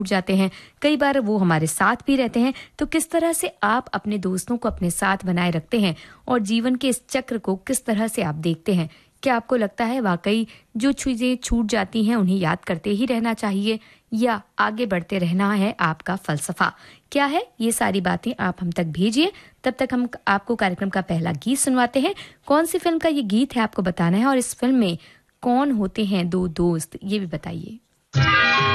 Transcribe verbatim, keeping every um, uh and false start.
जाते हैं, कई बार वो हमारे साथ भी रहते हैं, तो किस तरह से आप अपने दोस्तों को अपने साथ बनाए रखते हैं और जीवन के इस चक्र को किस तरह से आप देखते हैं? क्या आपको लगता है वाकई जो चीज़ें छूट जाती हैं उन्हें याद करते ही रहना चाहिए या आगे बढ़ते रहना है आपका फलसफा? क्या है ये सारी बातें आप हम तक भेजिए। तब तक हम आपको कार्यक्रम का पहला गीत सुनवाते हैं। कौन सी फिल्म का ये गीत है आपको बताना है और इस फिल्म में कौन होते हैं दो दोस्त ये भी बताइए।